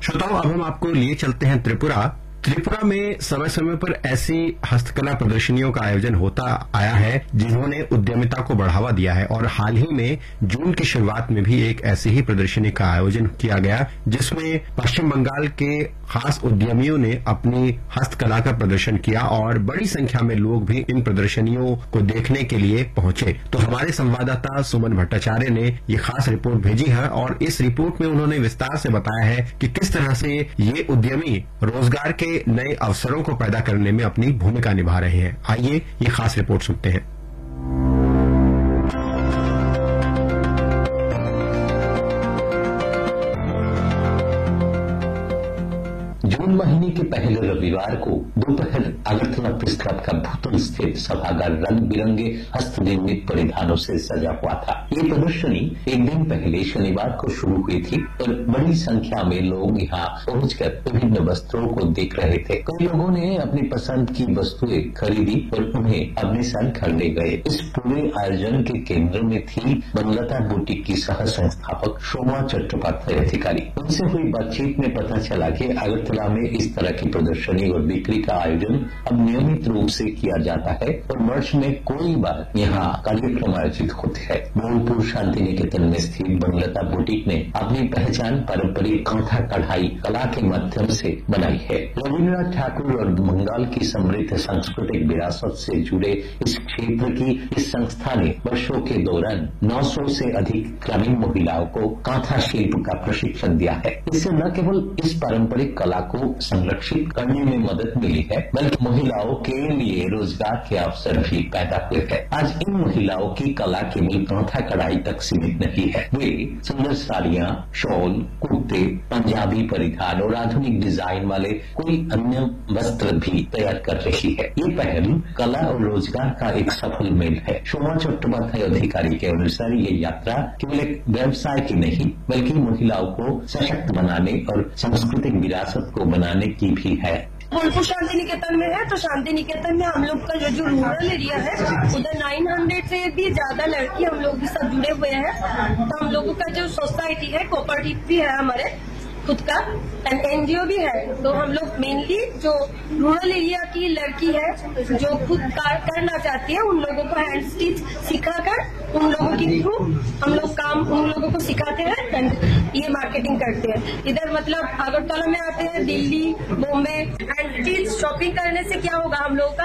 श्रोताओं, अब हम आपको लिए चलते हैं त्रिपुरा में समय समय पर ऐसी हस्तकला प्रदर्शनियों का आयोजन होता आया है जिन्होंने उद्यमिता को बढ़ावा दिया है और हाल ही में जून की शुरुआत में भी एक ऐसी ही प्रदर्शनी का आयोजन किया गया जिसमें पश्चिम बंगाल के खास उद्यमियों ने अपनी हस्तकला का प्रदर्शन किया और बड़ी संख्या में लोग भी इन प्रदर्शनियों को देखने के लिए पहुंचे। तो हमारे संवाददाता सुमन भट्टाचार्य ने ये खास रिपोर्ट भेजी है और इस रिपोर्ट में उन्होंने विस्तार से बताया है कि किस तरह से ये उद्यमी रोजगार के नए अवसरों को पैदा करने में अपनी भूमिका निभा रहे हैं। आइए ये खास रिपोर्ट सुनते हैं। जून महीने के पहले रविवार को दोपहर अगरतला प्रेस क्लब का भूतल स्थित सभागार रंग बिरंगे हस्त निर्मित परिधानों से सजा हुआ था। ये प्रदर्शनी एक दिन पहले शनिवार को शुरू हुई थी और बड़ी संख्या में लोग यहाँ पहुंचकर विभिन्न वस्त्रों को देख रहे थे। कई लोगों ने अपनी पसंद की वस्तुएं खरीदी और उन्हें अपने साथ घर ले गए। इस पूरे आयोजन के केंद्र में थी बनलता बुटीक की सह संस्थापक शोभा चट्टोपाध्याय अधिकारी। उनसे हुई बातचीत में पता चला कि अगरतला में इस तरह की प्रदर्शनी और बिक्री का आयोजन अब नियमित रूप से किया जाता है और वर्ष में कोई बार यहाँ कार्यक्रम आयोजित होते हैं। बोलपुर शांति निकेतन में स्थित बनलता बुटीक ने अपनी पहचान पारंपरिक कांथा कढ़ाई कला के माध्यम से बनाई है। रविन्द्रनाथ ठाकुर और बंगाल की समृद्ध सांस्कृतिक विरासत से जुड़े इस क्षेत्र की इस संस्था ने वर्षों के दौरान 900 से अधिक ग्रामीण महिलाओं को कांथा शिल्प का प्रशिक्षण दिया है। इससे न केवल इस पारंपरिक कला को संरक्षित करने में मदद मिली है बल्कि महिलाओं के लिए रोजगार के अवसर भी पैदा हुए हैं। आज इन महिलाओं की कला केवल कांथा कढ़ाई तक सीमित नहीं है। वे सुंदर साड़ियां, शॉल, कुर्ते, पंजाबी परिधान और आधुनिक डिजाइन वाले कोई अन्य वस्त्र भी तैयार कर रही है। ये पहल कला और रोजगार का एक सफल मेल है। शोभा चट्टोपाध्याय अधिकारी के अनुसार ये यात्रा केवल एक व्यवसाय की नहीं बल्कि महिलाओं को सशक्त बनाने और सांस्कृतिक विरासत को बनाने की भी है। बोलपुर शांति निकेतन में है तो शांति निकेतन में हम लोग का जो रूरल एरिया है उधर 900 से भी ज्यादा लड़की हम लोग भी सब जुड़े हुए हैं। तो हम लोगों का जो सोसाइटी है कोऑपरेटिव भी है हमारे खुद का एनजीओ भी है। तो हम लोग मेनली जो रूरल एरिया की लड़की है जो खुद करना चाहती है उन लोगों को हैंड स्टिच सिखाकर उन लोगों के थ्रू हम लोग काम उन लोगों को सिखाते हैं एंड ये मार्केटिंग करते हैं। इधर मतलब अगरतला में आते हैं, Delhi, Bombay and still shopping करने से क्या होगा हम लोगों का